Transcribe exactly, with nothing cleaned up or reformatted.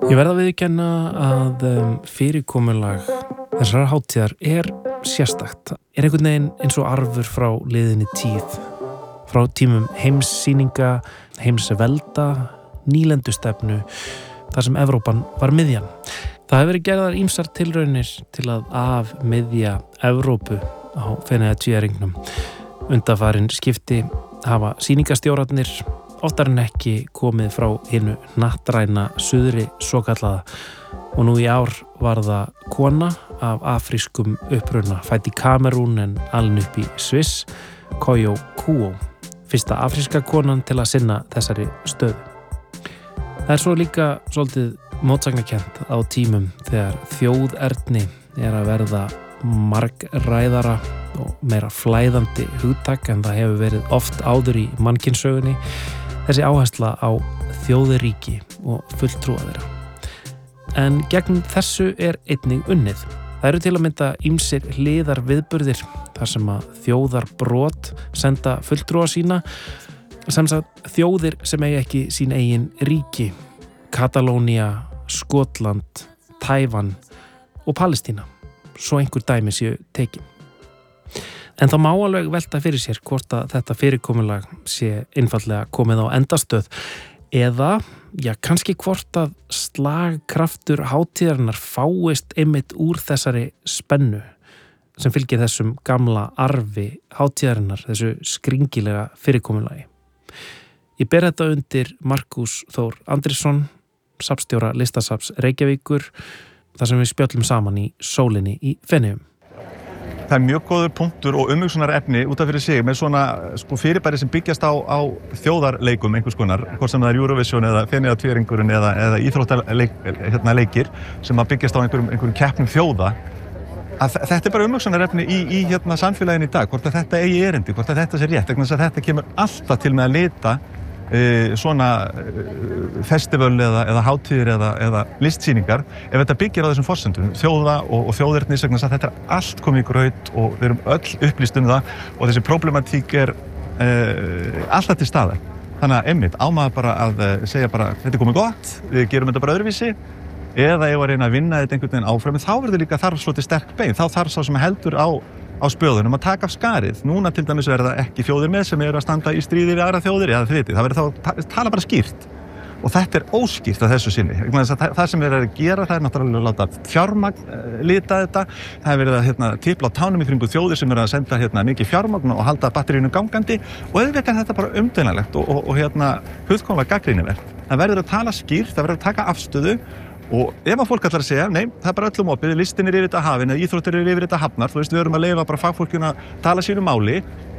Ég verð að viðurkenna að um, fyrirkomulag þessar hátíðar er sérstakt. Er einhvern veginn eins og arfur frá liðinni tíð. Frá tímum heimssýninga, heimsvelda, nýlendustefnu, þar sem Evrópan var miðjan. Það hefur verið gerðar ýmsar tilraunir til að afmiðja Evrópu á Feneyjatvíæringnum. Undanfarin skipti hafa sýningastjórarnir oftar en ekki komið frá hinu hnattræna suðri svokallaða og nú í ár var það kona af afrískum uppruna fædd í Kamerún en alin upp í Sviss, Koyo Kuo, fyrsta afríska konan til að sinna þessari stöðu. Það er svo líka svolítið mótsagnakent á tímum þegar þjóðerni er að verða margræðara og meira flæðandi hugtak en það hefur verið oft áður í mannkynssögunni. Þessi áhersla á þjóðaríki og fulltrúa þeirra. En gegn þessu er einnig unnið. Það eru til að mynda ýmsir hliðar viðburðir þar sem að þjóðarbrot senda fulltrúa sína, sem sagt þjóðir sem eigi ekki sín eigin ríki, Katalónía, Skotland, Tævan og Palestína, svo einhver dæmi séu tekin. En það má alveg velta fyrir sér hvort að þetta fyrirkomulag sé einfallega komið á endastöð eða, já, kannski hvort að slagkraftur hátíðarinnar fáist einmitt úr þessari spennu sem fylgir þessum gamla arfi hátíðarinnar, þessu skringilega fyrirkomulagi. Ég ber þetta undir Markús Þór Andrésson, safnstjóra Listasafns Reykjavíkur, þar sem við spjöllum saman í sólinni í Feneyjum. Það er mjög góður punktur og umhugsunar efni út af fyrir sig með svona sko, fyrirbæri sem byggjast á, á þjóðarleikum einhvers konar, hvort sem það er Eurovision eða Feneyjatvíæringurinn eða, eða íþróttaleik, hérna, leikir sem að byggjast á einhverjum, einhverjum keppnum þjóða. Að þetta er bara umhugsunar efni í, í hérna, samfélaginu í dag, hvort að þetta eigi erindi, hvort að þetta sé rétt, vegna þess að þetta kemur alltaf til með að lita E, svona e, festival eða, eða hátíðir eða, eða listsýningar ef þetta byggir á þessum forsendum þjóða og, og þjóðernis vegna þess að þetta er allt komið í graut og við erum öll upplýst um það og þessi problematík er e, alltaf til staðar. Þannig að einmitt á maður bara að segja bara þetta er komið gott, við gerum þetta bara öðruvísi eða ef að reyna að vinna þetta einhvern veginn áfram þá verður líka þarf svolítið sterk bein, þá þarf sá sem heldur á á spöðunum að taka af skarið. Núna til dæmis verða ekki þjóðir með sem eru að standa í stríði við aðra þjóðir, já þið vitið, það verður þá að tala bara skýrt. Og þetta er óskýrt að þessu sinni. Það sem við erum að gera, það er náttúrulega að láta fjármagn lita þetta. Það er verið að hérna, tipla á tánum í kringu þjóðir sem eru að senda hérna, mikið fjármagn og halda batteríunum gangandi og auðvitað er þetta bara umdeinalegt og, og, og hérna, fullkomlega gagnrýnivert. Það verður að tala skýrt, það verður að taka afstöðu og ef að fólk ætlar að segja, nei, það er bara öllum opið, listin er yfir þetta hafin eða íþróttir er yfir þetta hafnar, þú veist, við erum að leyfa bara fagfólkinu að tala sínu máli